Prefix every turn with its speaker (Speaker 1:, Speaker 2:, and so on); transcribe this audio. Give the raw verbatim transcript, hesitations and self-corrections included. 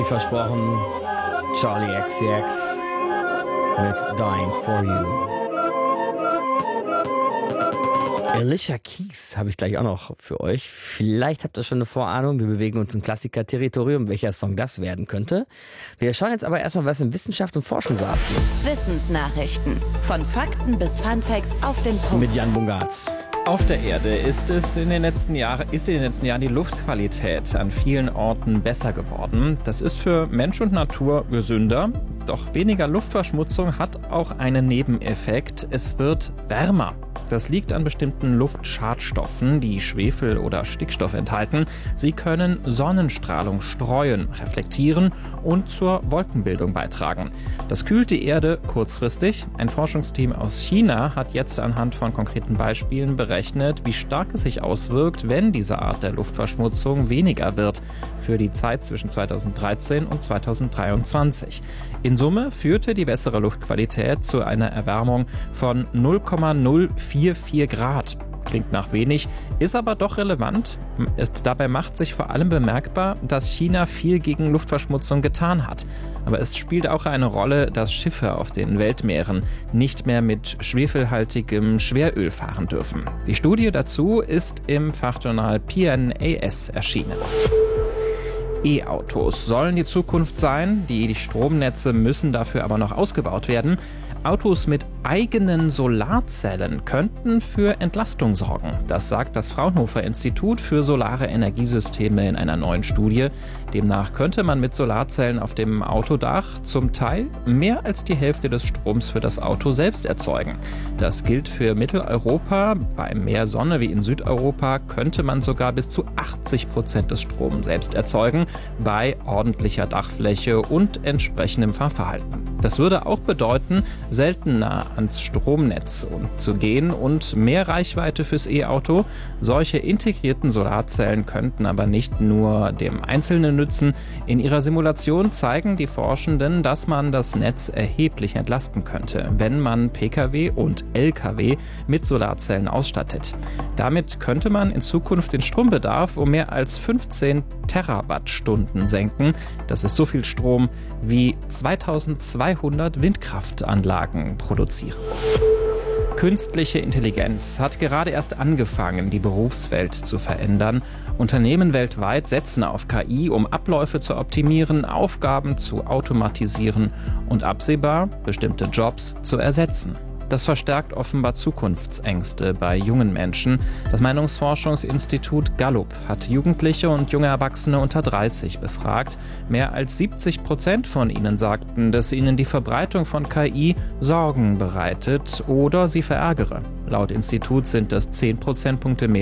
Speaker 1: Wie versprochen, Charlie X C X mit Dying for You. Alicia Keys habe ich gleich auch noch für euch. Vielleicht habt ihr schon eine Vorahnung. Wir bewegen uns im Klassiker-Territorium, welcher Song das werden könnte. Wir schauen jetzt aber erstmal, was in Wissenschaft und Forschung so abgeht.
Speaker 2: Wissensnachrichten. Von Fakten bis Funfacts auf den Punkt.
Speaker 1: Mit Jan Bungartz.
Speaker 3: Auf der Erde ist es in den letzten Jahren, ist in den letzten Jahren die Luftqualität an vielen Orten besser geworden. Das ist für Mensch und Natur gesünder. Doch weniger Luftverschmutzung hat auch einen Nebeneffekt. Es wird wärmer. Das liegt an bestimmten Luftschadstoffen, die Schwefel oder Stickstoff enthalten. Sie können Sonnenstrahlung streuen, reflektieren und zur Wolkenbildung beitragen. Das kühlt die Erde kurzfristig. Ein Forschungsteam aus China hat jetzt anhand von konkreten Beispielen berechnet, wie stark es sich auswirkt, wenn diese Art der Luftverschmutzung weniger wird für die Zeit zwischen zweitausenddreizehn und zweitausenddreiundzwanzig. In Summe führte die bessere Luftqualität zu einer Erwärmung von null Komma null vier vier Grad. Klingt nach wenig, ist aber doch relevant. Ist, dabei macht sich vor allem bemerkbar, dass China viel gegen Luftverschmutzung getan hat. Aber es spielt auch eine Rolle, dass Schiffe auf den Weltmeeren nicht mehr mit schwefelhaltigem Schweröl fahren dürfen. Die Studie dazu ist im Fachjournal P N A S erschienen. E-Autos sollen die Zukunft sein. Die Stromnetze müssen dafür aber noch ausgebaut werden. Autos mit eigenen Solarzellen könnten für Entlastung sorgen. Das sagt das Fraunhofer Institut für solare Energiesysteme in einer neuen Studie. Demnach könnte man mit Solarzellen auf dem Autodach zum Teil mehr als die Hälfte des Stroms für das Auto selbst erzeugen. Das gilt für Mitteleuropa. Bei mehr Sonne wie in Südeuropa könnte man sogar bis zu achtzig Prozent des Stroms selbst erzeugen, bei ordentlicher Dachfläche und entsprechendem Fahrverhalten. Das würde auch bedeuten, seltener ans Stromnetz zu gehen und mehr Reichweite fürs E-Auto. Solche integrierten Solarzellen könnten aber nicht nur dem Einzelnen nützen. In ihrer Simulation zeigen die Forschenden, dass man das Netz erheblich entlasten könnte, wenn man Pkw und Lkw mit Solarzellen ausstattet. Damit könnte man in Zukunft den Strombedarf um mehr als fünfzehn Terawattstunden senken. Das ist so viel Strom wie zweitausendzweihundert Windkraftanlagen produzieren. Künstliche Intelligenz hat gerade erst angefangen, die Berufswelt zu verändern. Unternehmen weltweit setzen auf K I, um Abläufe zu optimieren, Aufgaben zu automatisieren und absehbar bestimmte Jobs zu ersetzen. Das verstärkt offenbar Zukunftsängste bei jungen Menschen. Das Meinungsforschungsinstitut Gallup hat Jugendliche und junge Erwachsene unter dreißig befragt. Mehr als siebzig Prozent von ihnen sagten, dass ihnen die Verbreitung von K I Sorgen bereitet oder sie verärgere. Laut Institut sind das zehn Prozentpunkte mehr